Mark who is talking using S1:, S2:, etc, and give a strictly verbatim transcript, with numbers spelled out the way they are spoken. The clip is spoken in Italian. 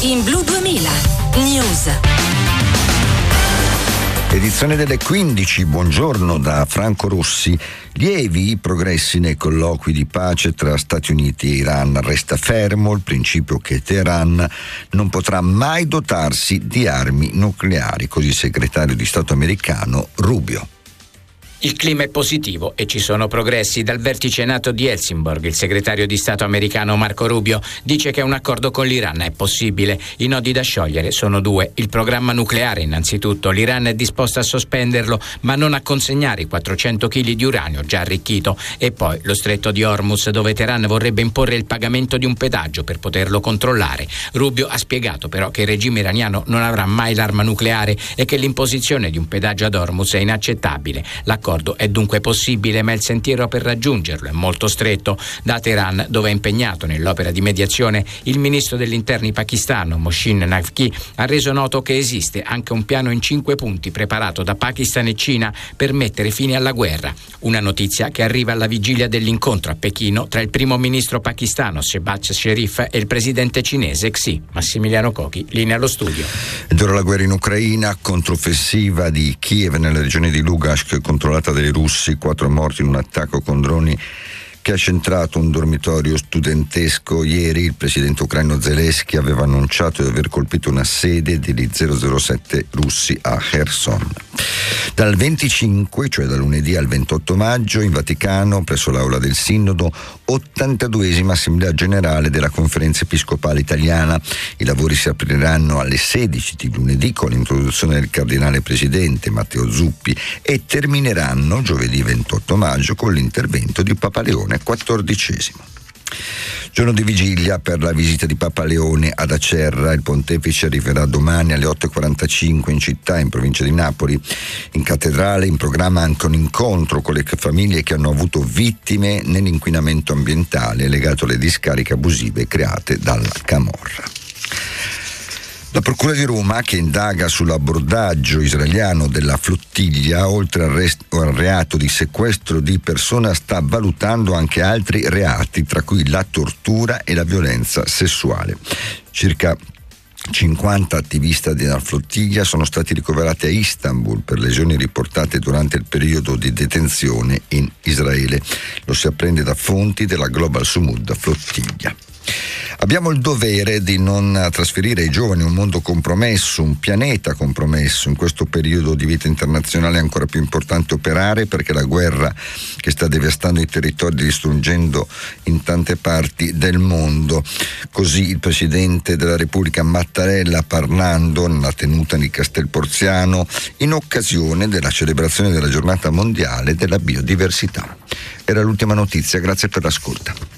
S1: In Blu duemila News.
S2: Edizione delle quindici, buongiorno da Franco Rossi. Lievi i progressi nei colloqui di pace tra Stati Uniti e Iran. Resta fermo il principio che Teheran non potrà mai dotarsi di armi nucleari, così il segretario di Stato americano Rubio.
S3: Il clima è positivo e ci sono progressi. Dal vertice NATO di Helsingborg, il segretario di Stato americano Marco Rubio dice che un accordo con l'Iran è possibile. I nodi da sciogliere sono due. Il programma nucleare, innanzitutto. L'Iran è disposta a sospenderlo, ma non a consegnare i quattrocento chili di uranio già arricchito. E poi lo stretto di Hormuz, dove Teheran vorrebbe imporre il pagamento di un pedaggio per poterlo controllare. Rubio ha spiegato però che il regime iraniano non avrà mai l'arma nucleare e che l'imposizione di un pedaggio ad Hormuz è inaccettabile. L'accordo L'accordo è dunque possibile, ma il sentiero per raggiungerlo è molto stretto. Da Teheran, dove è impegnato nell'opera di mediazione, il ministro degli interni pakistano Mohsin Naqvi ha reso noto che esiste anche un piano in cinque punti preparato da Pakistan e Cina per mettere fine alla guerra. Una notizia che arriva alla vigilia dell'incontro a Pechino tra il primo ministro pakistano Shehbaz Sharif e il presidente cinese Xi. Massimiliano Cochi, linea allo studio.
S2: Ed ora la guerra in Ucraina, controffensiva di Kiev nella regione di Lugansk controllata dai russi, quattro morti in un attacco con droni che ha centrato un dormitorio studentesco. Ieri il presidente ucraino Zelensky aveva annunciato di aver colpito una sede degli zero zero sette russi a Kherson. Dal venticinque, cioè da lunedì al ventotto maggio, in Vaticano, presso l'aula del Sinodo, ottantaduesima Assemblea Generale della Conferenza Episcopale Italiana. I lavori si apriranno alle sedici di lunedì con l'introduzione del Cardinale Presidente Matteo Zuppi e termineranno giovedì ventotto maggio con l'intervento di Papa Leone quattordicesimo. Giorno di vigilia per la visita di Papa Leone ad Acerra. Il pontefice arriverà domani alle otto e quarantacinque in città, in provincia di Napoli. In cattedrale in programma anche un incontro con le famiglie che hanno avuto vittime nell'inquinamento ambientale legato alle discariche abusive create dalla camorra. La Procura di Roma, che indaga sull'abbordaggio israeliano della flottiglia, oltre al, rest- al reato di sequestro di persona, sta valutando anche altri reati, tra cui la tortura e la violenza sessuale. Circa cinquanta attivisti della flottiglia sono stati ricoverati a Istanbul per lesioni riportate durante il periodo di detenzione in Israele. Lo si apprende da fonti della Global Sumud Flottiglia. Abbiamo il dovere di non trasferire ai giovani un mondo compromesso, un pianeta compromesso. In questo periodo di vita internazionale è ancora più importante operare, perché la guerra che sta devastando i territori, distruggendo in tante parti del mondo. Così il Presidente della Repubblica Mattarella, parlando nella tenuta di Castel Porziano in occasione della celebrazione della Giornata Mondiale della Biodiversità. Era l'ultima notizia, grazie per l'ascolto.